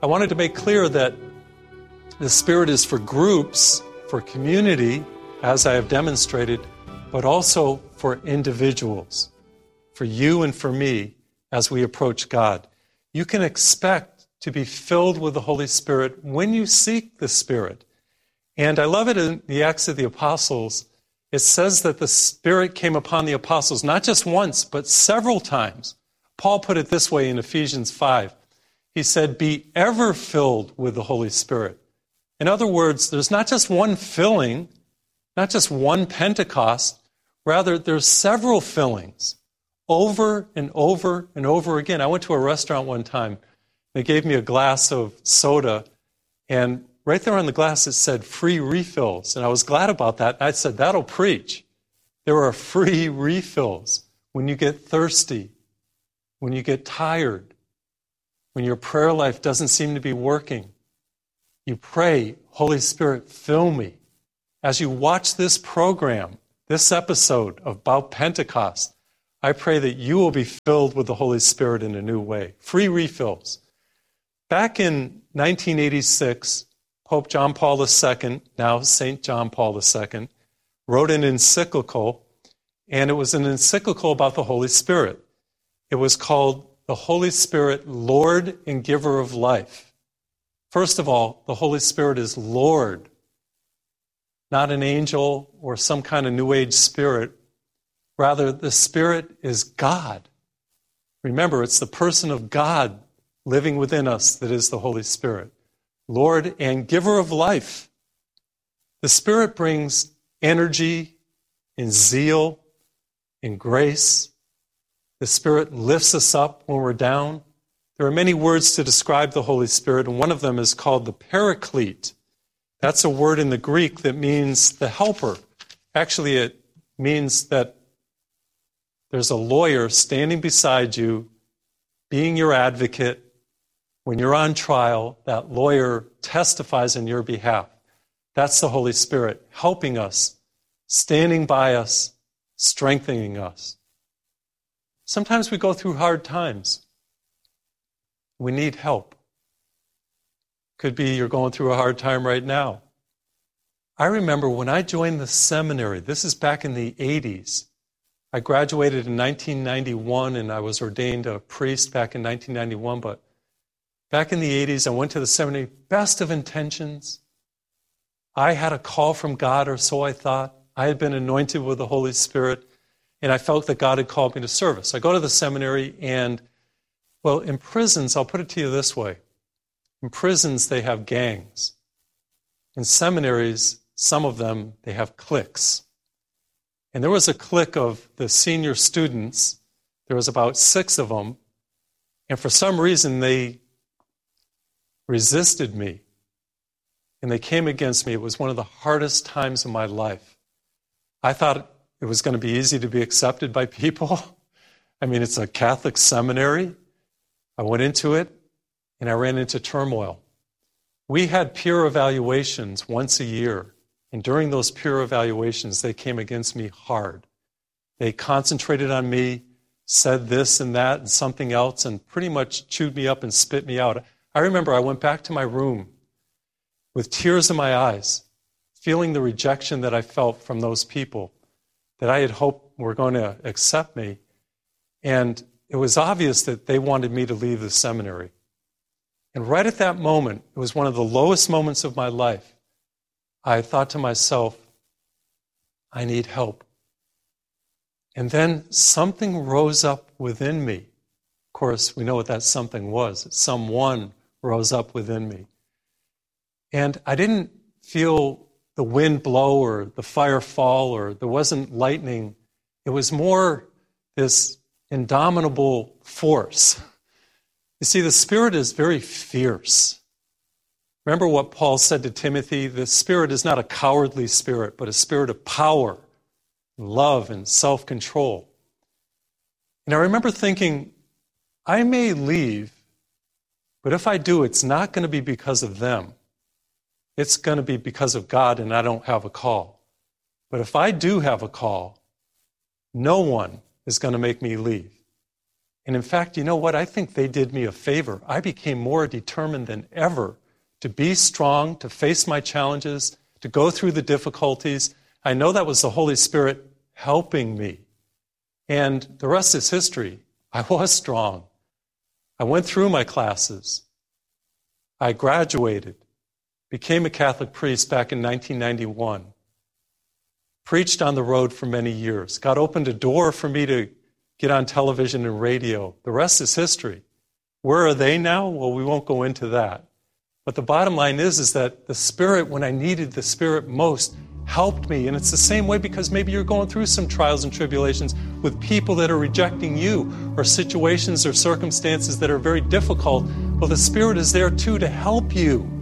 I wanted to make clear that the Spirit is for groups, for community, as I have demonstrated, but also for individuals, for you and for me as we approach God. You can expect to be filled with the Holy Spirit when you seek the Spirit. And I love it in the Acts of the Apostles. It says that the Spirit came upon the apostles, not just once, but several times. Paul put it this way in Ephesians 5. He said, be ever filled with the Holy Spirit. In other words, there's not just one filling, not just one Pentecost. Rather, there's several fillings over and over and over again. I went to a restaurant one time. They gave me a glass of soda, and right there on the glass it said free refills. And I was glad about that. I said, that'll preach. There are free refills when you get thirsty, when you get tired, when your prayer life doesn't seem to be working. You pray, Holy Spirit, fill me. As you watch this program, this episode about Pentecost, I pray that you will be filled with the Holy Spirit in a new way. Free refills. Back in 1986, Pope John Paul II, now St. John Paul II, wrote an encyclical, and it was an encyclical about the Holy Spirit. It was called The Holy Spirit, Lord and Giver of Life. First of all, the Holy Spirit is Lord, not an angel or some kind of New Age spirit. Rather, the Spirit is God. Remember, it's the person of God living within us that is the Holy Spirit. Lord and giver of life. The Spirit brings energy and zeal and grace. The Spirit lifts us up when we're down. There are many words to describe the Holy Spirit, and one of them is called the Paraclete. That's a word in the Greek that means the helper. Actually, it means that there's a lawyer standing beside you, being your advocate. When you're on trial, that lawyer testifies in your behalf. That's the Holy Spirit helping us, standing by us, strengthening us. Sometimes we go through hard times. We need help. Could be you're going through a hard time right now. I remember when I joined the seminary, this is back in the 80s. I graduated in 1991 and I was ordained a priest back in 1991, but back in the 80s, I went to the seminary, best of intentions. I had a call from God, or so I thought. I had been anointed with the Holy Spirit, and I felt that God had called me to service. I go to the seminary, and, well, in prisons, I'll put it to you this way. In prisons, they have gangs. In seminaries, some of them, they have cliques. And there was a clique of the senior students. There was about 6 of them, and for some reason, they resisted me, and they came against me. It was one of the hardest times of my life. I thought it was going to be easy to be accepted by people. I mean, it's a Catholic seminary. I went into it, and I ran into turmoil. We had peer evaluations once a year, and during those peer evaluations, they came against me hard. They concentrated on me, said this and that and something else, and pretty much chewed me up and spit me out. I remember I went back to my room with tears in my eyes, feeling the rejection that I felt from those people that I had hoped were going to accept me. And it was obvious that they wanted me to leave the seminary. And right at that moment, it was one of the lowest moments of my life, I thought to myself, I need help. And then something rose up within me. Of course, we know what that something was. Someone rose up within me. And I didn't feel the wind blow or the fire fall, or there wasn't lightning. It was more this indomitable force. You see, the Spirit is very fierce. Remember what Paul said to Timothy? The Spirit is not a cowardly spirit, but a spirit of power, love, and self-control. And I remember thinking, I may leave, but if I do, it's not going to be because of them. It's going to be because of God, and I don't have a call. But if I do have a call, no one is going to make me leave. And in fact, you know what? I think they did me a favor. I became more determined than ever to be strong, to face my challenges, to go through the difficulties. I know that was the Holy Spirit helping me. And the rest is history. I was strong. I went through my classes. I graduated, became a Catholic priest back in 1991, preached on the road for many years. God opened a door for me to get on television and radio. The rest is history. Where are they now? Well, we won't go into that. But the bottom line is that the Spirit, when I needed the Spirit most, helped me. And it's the same way because maybe you're going through some trials and tribulations with people that are rejecting you, or situations or circumstances that are very difficult. Well, the Spirit is there too to help you.